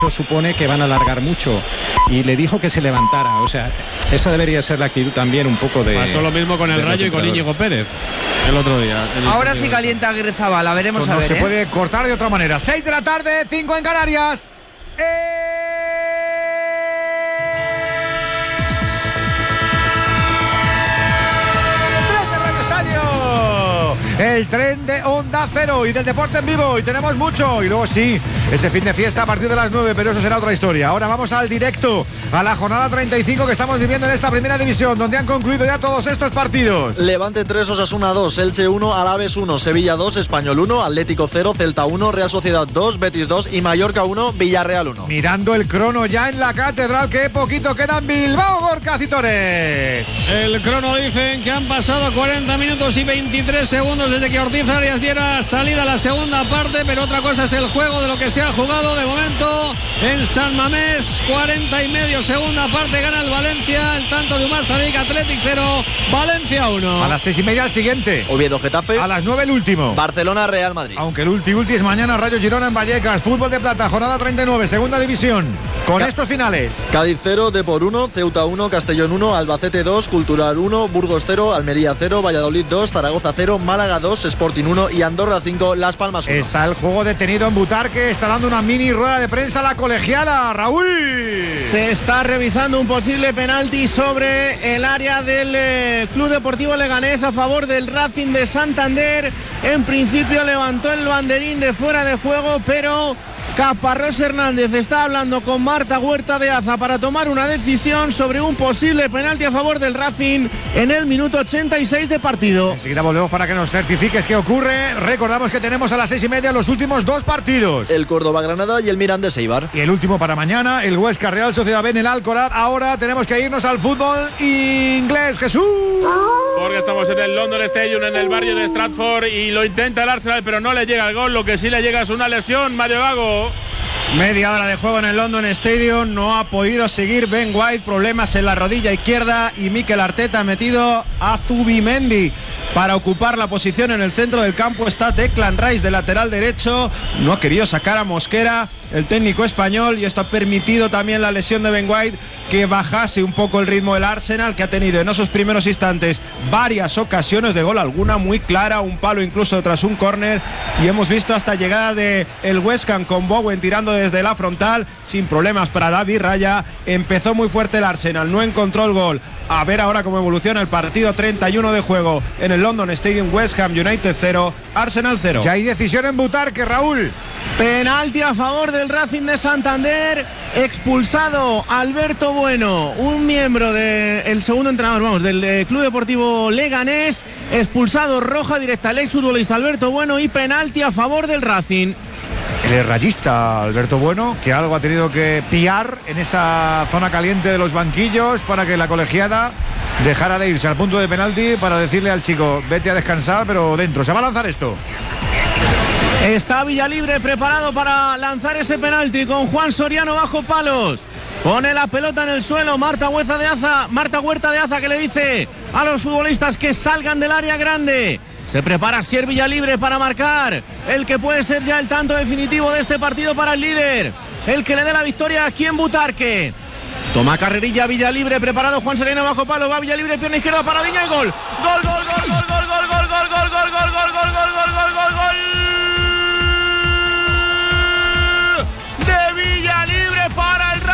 supone que van a alargar mucho y le dijo que se levantara. O sea, esa debería ser la actitud también un poco de... Pasó lo mismo con el Rayo y con Íñigo Pérez el otro día. Ahora sí calienta Aguirrezabala, veremos a ver. No se puede cortar de otra manera. 6 de la tarde, 5 en Canarias. El tren de Onda Cero y del deporte en vivo, y tenemos mucho. Y luego sí, ese fin de fiesta a partir de las 9, pero eso será otra historia. Ahora vamos al directo, a la jornada 35 que estamos viviendo en esta primera división, donde han concluido ya todos estos partidos. Levante 3, Osasuna 2, Elche 1, Alaves 1, Sevilla 2, Español 1, Atlético 0, Celta 1, Real Sociedad 2, Betis 2 y Mallorca 1, Villarreal 1. Mirando el crono ya en la catedral, que poquito quedan. Bilbao, Gorka Citores. El crono dicen que han pasado 40 minutos y 23 segundos desde que Ortiz Arias diera salida a la segunda parte, pero otra cosa es el juego de lo que se ha jugado de momento en San Mamés. 40 y medio, segunda parte, gana el Valencia, el tanto de Umar Sadik. Athletic 0, Valencia 1. A las 6:30 el siguiente. Oviedo Getafe. A las 9 el último. Barcelona Real Madrid. Aunque el último es mañana. Rayo Girona en Vallecas. Fútbol de plata, jornada 39, segunda división. Con estos finales: Cádiz 0, Depor 1, Ceuta 1, Castellón 1, Albacete 2, Cultural 1, Burgos 0, Almería 0, Valladolid 2, Zaragoza 0, Málaga 2, Sporting 1 y Andorra 5, Las Palmas 1. Está el juego detenido en Butarque, está dando una mini rueda de prensa la colegiada. Raúl. Se está revisando un posible penalti sobre el área del Club Deportivo Leganés a favor del Racing de Santander. En principio levantó el banderín de fuera de juego, pero Caparrós Hernández está hablando con Marta Huerta de Aza para tomar una decisión sobre un posible penalti a favor del Racing en el minuto 86 de partido. Enseguida volvemos para que nos certifiques qué ocurre. Recordamos que tenemos a las 6:30 los últimos dos partidos: el Córdoba-Granada y el Mirandés Eibar. Y el último para mañana, el Huesca Real Sociedad B en el Alcoraz. Ahora tenemos que irnos al fútbol inglés, Jesús. Porque estamos en el London Stadium, en el barrio de Stratford, y lo intenta el Arsenal, pero no le llega el gol. Lo que sí le llega es una lesión, Mario Gago. Media hora de juego en el London Stadium, no ha podido seguir Ben White, problemas en la rodilla izquierda, y Mikel Arteta ha metido a Zubimendi para ocupar la posición en el centro del campo. Está Declan Rice de lateral derecho, no ha querido sacar a Mosquera, el técnico español, y esto ha permitido también la lesión de Ben White, que bajase un poco el ritmo del Arsenal, que ha tenido en esos primeros instantes varias ocasiones de gol, alguna muy clara, un palo incluso tras un córner, y hemos visto hasta llegada de el West Ham con Bowen tirando desde la frontal, sin problemas para David Raya. Empezó muy fuerte el Arsenal, no encontró el gol. A ver ahora cómo evoluciona el partido. 31 de juego en el London Stadium. West Ham United 0, Arsenal 0. Ya hay decisión en Butarque, Raúl. Penalti a favor del Racing de Santander. Expulsado Alberto Bueno, un miembro del segundo entrenador, del Club Deportivo Leganés. Expulsado, roja directa al exfutbolista Alberto Bueno, y penalti a favor del Racing. El rayista Alberto Bueno, que algo ha tenido que piar en esa zona caliente de los banquillos para que la colegiada dejara de irse al punto de penalti, para decirle al chico: vete a descansar, pero dentro. Se va a lanzar esto. Está Villalibre preparado para lanzar ese penalti con Juan Soriano bajo palos. Pone la pelota en el suelo Marta Huerta de Aza, que le dice a los futbolistas que salgan del área grande. Se prepara Sier Villalibre para marcar el que puede ser ya el tanto definitivo de este partido para el líder, el que le dé la victoria aquí en Butarque. Toma carrerilla Villalibre, preparado Juan Soriano bajo palo, va Villalibre, pierna izquierda, paradilla y gol. Gol, gol, gol, gol, gol, gol, gol, gol, gol, gol, gol, gol, gol, gol, gol, gol, gol, gol. De Villalibre para el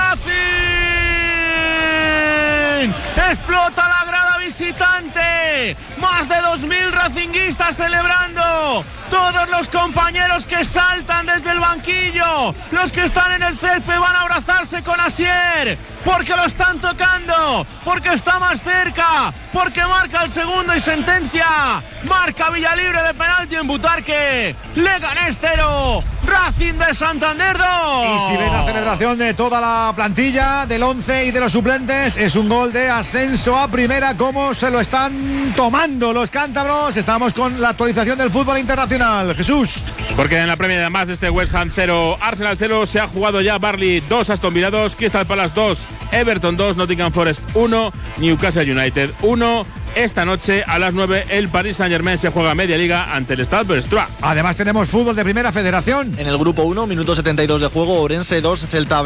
Racing. Explota la grada visitante. Más de 2.000 racinguistas celebrando. Todos los compañeros que saltan desde el banquillo, los que están en el césped, van a abrazarse con Asier, porque lo están tocando, porque está más cerca, porque marca el segundo y sentencia. Marca Villalibre de penalti en Butarque. Leganés 0, Racing de Santander 2. Y si ves la celebración de toda la plantilla, del 11 y de los suplentes, es un gol de ascenso a primera. Cómo se lo están tomando los cántabros. Estamos con la actualización del fútbol internacional. Jesús. Porque en la Premier, además de este West Ham 0, Arsenal 0, se ha jugado ya Burnley 2, Aston Villa 2, Crystal Palace 2, Everton 2, Nottingham Forest 1, Newcastle United 1, esta noche a las 9 el Paris Saint-Germain se juega media liga ante el Stade Brestois. Además tenemos fútbol de Primera Federación. En el grupo 1, minuto 72 de juego, Orense 2, Celta